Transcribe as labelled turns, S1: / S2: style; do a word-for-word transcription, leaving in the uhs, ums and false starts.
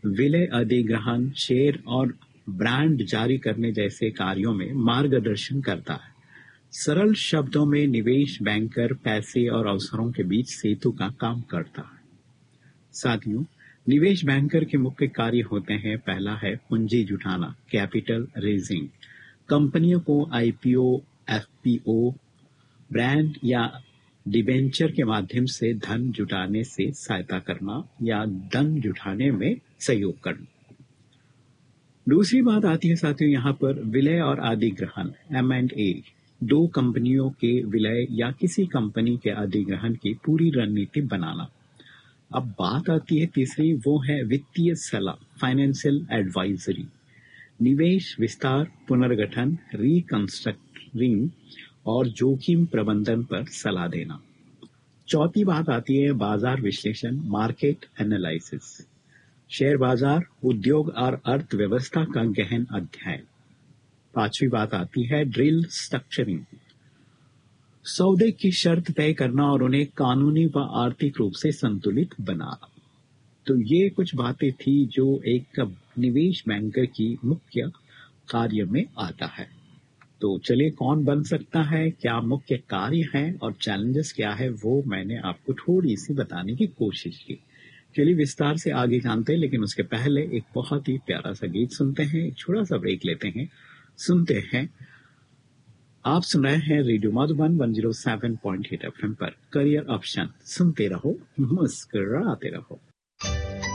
S1: विलय अधिग्रहण, शेयर और ब्रांड जारी करने जैसे कार्यों में मार्गदर्शन करता है। सरल शब्दों में निवेश बैंकर पैसे और अवसरों के बीच सेतु का काम करता है। साथियों, निवेश बैंकर के मुख्य कार्य होते हैं। पहला है पूंजी जुटाना, कैपिटल रेजिंग। कंपनियों को आईपीओ, एफपीओ, ब्रांड या डिबेंचर के माध्यम से धन जुटाने से सहायता करना या धन जुटाने में सहयोग करना। दूसरी बात आती है साथियों यहाँ पर विलय और अधिग्रहण, एम एंड ए। दो कंपनियों के विलय या किसी कंपनी के अधिग्रहण की पूरी रणनीति बनाना। अब बात आती है तीसरी, वो है वित्तीय सलाह, फाइनेंशियल एडवाइजरी। निवेश विस्तार, पुनर्गठन, रिकंस्ट्रक्टिंग और जोखिम प्रबंधन पर सलाह देना। चौथी बात आती है बाजार विश्लेषण, मार्केट एनालिसिस। शेयर बाजार, उद्योग और अर्थव्यवस्था का गहन अध्ययन। पांचवी बात आती है ड्रिल स्ट्रक्चरिंग, सौदे की शर्त तय करना और उन्हें कानूनी व आर्थिक रूप से संतुलित बनाना। तो ये कुछ बातें थी जो एक निवेश बैंकर की मुख्य कार्य में आता है। तो चलिए, कौन बन सकता है, क्या मुख्य कार्य है और चैलेंजेस क्या है, वो मैंने आपको थोड़ी सी बताने की कोशिश की। चलिए विस्तार से आगे जानते हैं, लेकिन उसके पहले एक बहुत ही प्यारा सा गीत सुनते हैं, एक छोटा सा ब्रेक लेते हैं, सुनते हैं। आप सुन रहे हैं रेडियो मधुबन एक सौ सात पॉइंट आठ एफएम पर करियर ऑप्शन। सुनते रहो, मुस्कुराते रहो।